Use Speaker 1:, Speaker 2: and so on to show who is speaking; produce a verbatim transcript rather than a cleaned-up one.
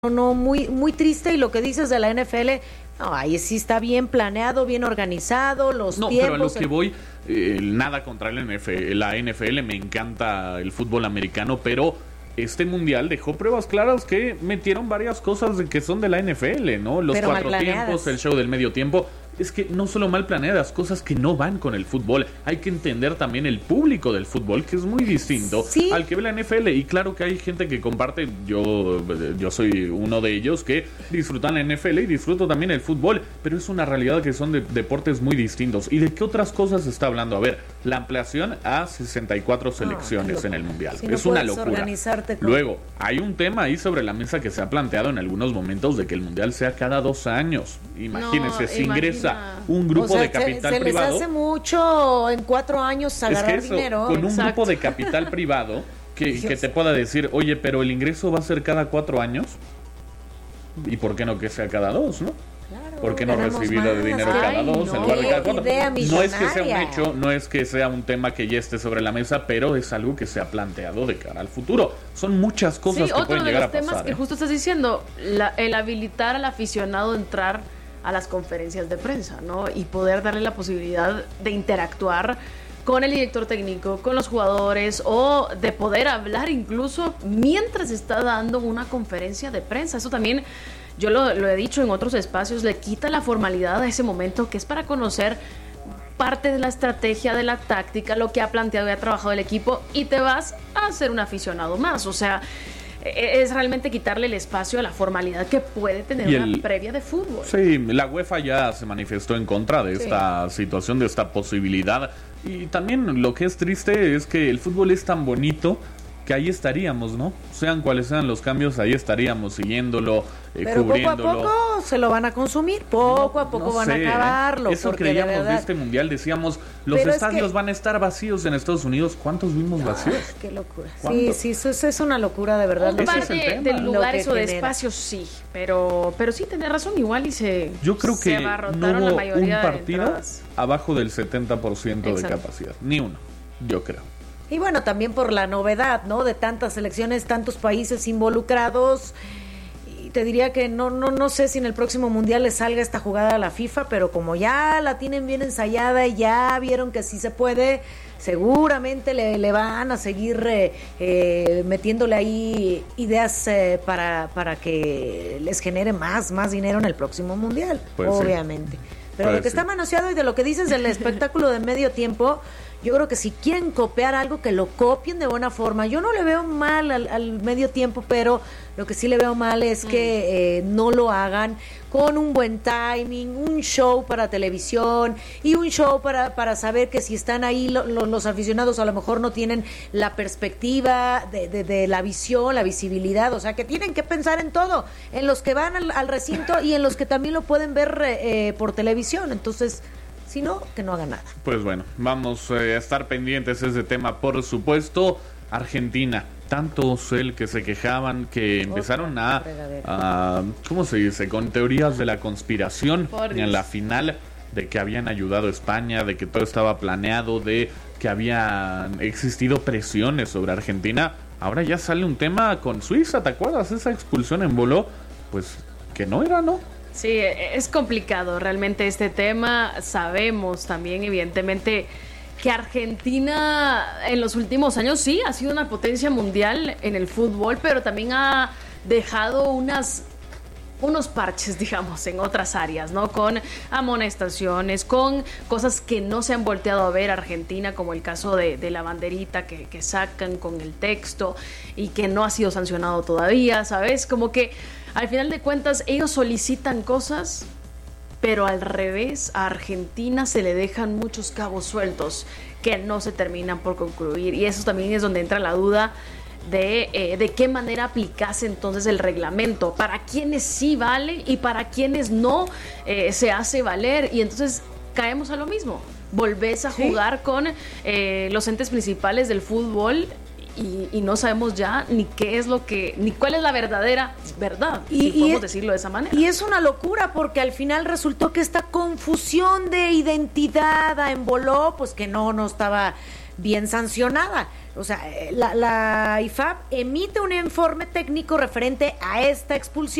Speaker 1: no, muy, muy triste. Y lo que dices de la N F L, no, ahí sí está bien planeado, bien organizado, los
Speaker 2: no,
Speaker 1: tiempos.
Speaker 2: No, pero a lo que voy, eh, nada contra la N F L, la N F L, me encanta el fútbol americano, pero este mundial dejó pruebas claras que metieron varias cosas de que son de la N F L, ¿no? Los
Speaker 1: pero
Speaker 2: cuatro tiempos, el show del medio tiempo. Es que no solo mal planeadas, cosas que no van con el fútbol. Hay que entender también el público del fútbol, que es muy distinto
Speaker 1: ¿Sí?
Speaker 2: al que ve la N F L. Y claro que hay gente que comparte, yo, yo soy uno de ellos, que disfrutan la N F L y disfruto también el fútbol. Pero es una realidad que son de, deportes muy distintos. ¿Y de qué otras cosas se está hablando? A ver, la ampliación a sesenta y cuatro selecciones oh, en el Mundial.
Speaker 1: Si no
Speaker 2: es una locura.
Speaker 1: Con...
Speaker 2: Luego, hay un tema ahí sobre la mesa que se ha planteado en algunos momentos de que el Mundial sea cada dos años. Imagínense, no, si imagina. ingresa un grupo o sea, de capital
Speaker 1: se, se
Speaker 2: privado.
Speaker 1: Se les hace mucho en cuatro años agarrar
Speaker 2: es que eso,
Speaker 1: dinero.
Speaker 2: Con un
Speaker 1: Exacto.
Speaker 2: grupo de capital privado que, que te pueda decir, oye, pero el ingreso va a ser cada cuatro años. ¿Y por qué no que sea cada dos, no?
Speaker 1: Claro,
Speaker 2: ¿por qué no recibir de dinero Ay, cada dos
Speaker 1: no,
Speaker 2: en lugar de cada cuatro?
Speaker 1: No
Speaker 2: es que sea un hecho, no es que sea un tema que ya esté sobre la mesa, pero es algo que se ha planteado de cara al futuro. Son muchas cosas
Speaker 3: sí,
Speaker 2: que pueden llegar a pasar.
Speaker 3: Sí, otro de los temas
Speaker 2: ¿eh?
Speaker 3: que justo estás diciendo, la, el habilitar al aficionado a entrar a las conferencias de prensa, ¿no? Y poder darle la posibilidad de interactuar con el director técnico, con los jugadores, o de poder hablar incluso mientras está dando una conferencia de prensa. Eso también, yo lo, lo he dicho en otros espacios, le quita la formalidad a ese momento, que es para conocer parte de la estrategia, de la táctica, lo que ha planteado y ha trabajado el equipo, y te vas a ser un aficionado más. O sea, es realmente quitarle el espacio a la formalidad que puede tener el, una previa de fútbol.
Speaker 2: Sí, la UEFA ya se manifestó en contra de sí. esta situación, de esta posibilidad. Y también lo que es triste es que el fútbol es tan bonito que ahí estaríamos, ¿no? Sean cuales sean los cambios, ahí estaríamos siguiéndolo, eh,
Speaker 1: pero
Speaker 2: cubriéndolo.
Speaker 1: Poco a poco se lo van a consumir, poco no, a poco no van sé, a acabarlo.
Speaker 2: ¿eh? Eso creíamos de, verdad... de este mundial, decíamos, los pero estadios es que... van a estar vacíos en Estados Unidos. ¿Cuántos vimos vacíos?
Speaker 1: Ah, qué locura. Sí, sí, eso es una locura de verdad.
Speaker 3: Un par de, de lugares o de espacios sí, pero pero sí tenés razón, igual y se
Speaker 2: Yo creo que
Speaker 3: se
Speaker 2: no hubo
Speaker 3: la mayoría
Speaker 2: un partido
Speaker 3: de
Speaker 2: abajo del setenta por ciento de capacidad, ni uno, yo creo.
Speaker 1: Y bueno, también por la novedad, ¿no? De tantas selecciones, tantos países involucrados. Y te diría que no no no sé si en el próximo mundial le salga esta jugada a la FIFA, pero como ya la tienen bien ensayada y ya vieron que sí se puede, seguramente le, le van a seguir eh, eh, metiéndole ahí ideas eh, para, para que les genere más, más dinero en el próximo mundial, pues obviamente. Sí. Pero Puede de que sí. está manoseado y de lo que dices del espectáculo de medio tiempo, yo creo que si quieren copiar algo, que lo copien de buena forma. Yo no le veo mal al, al medio tiempo, pero lo que sí le veo mal es que eh, no lo hagan con un buen timing, un show para televisión y un show para, para saber que si están ahí lo, lo, los aficionados a lo mejor no tienen la perspectiva de, de, de la visión, la visibilidad, o sea que tienen que pensar en todo, en los que van al, al recinto y en los que también lo pueden ver eh, por televisión. Entonces, si no, que no haga nada.
Speaker 2: Pues bueno, vamos eh, a estar pendientes de ese tema, por supuesto. Argentina, tantos el que se quejaban, que empezaron a, a, ¿cómo se dice?, con teorías de la conspiración en la final, de que habían ayudado a España, de que todo estaba planeado, de que habían existido presiones sobre Argentina. Ahora ya sale un tema con Suiza, ¿te acuerdas? Esa expulsión en volo, pues que no era, ¿no?
Speaker 3: Sí, es complicado realmente este tema. Sabemos también, evidentemente, que Argentina en los últimos años sí ha sido una potencia mundial en el fútbol, pero también ha dejado unas unos parches, digamos, en otras áreas, ¿no? Con amonestaciones, con cosas que no se han volteado a ver Argentina, como el caso de, de la banderita que, que sacan con el texto y que no ha sido sancionado todavía, ¿sabes? Como que al final de cuentas ellos solicitan cosas, pero al revés, a Argentina se le dejan muchos cabos sueltos que no se terminan por concluir. Y eso también es donde entra la duda de, eh, de qué manera aplicase entonces el reglamento, para quienes sí vale y para quienes no eh, se hace valer. Y entonces caemos a lo mismo. Volvés a ¿Sí? jugar con eh, los entes principales del fútbol. Y, y no sabemos ya ni qué es lo que, ni cuál es la verdadera verdad, y, si podemos y, decirlo de esa manera.
Speaker 1: Y es una locura porque al final resultó que esta confusión de identidad a emboló, pues que no, no estaba bien sancionada. O sea, la, la I F A B emite un informe técnico referente a esta expulsión